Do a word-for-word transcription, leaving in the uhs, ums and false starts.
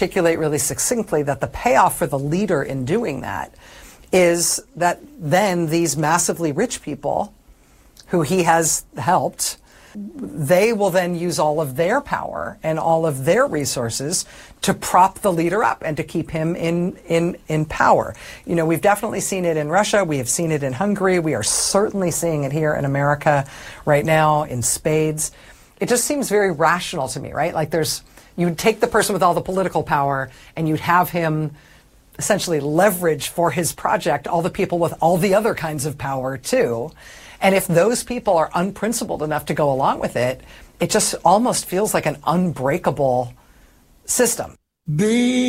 articulate really succinctly that the payoff for the leader in doing that is that then these massively rich people who he has helped, they will then use all of their power and all of their resources to prop the leader up and to keep him in, in, in power. You know, we've definitely seen it in Russia. We have seen it in Hungary. We are certainly seeing it here in America right now in spades. It just seems very rational to me, right? Like there's, you'd take the person with all the political power and you'd have him essentially leverage for his project all the people with all the other kinds of power too. And if those people are unprincipled enough to go along with it, it just almost feels like an unbreakable system. The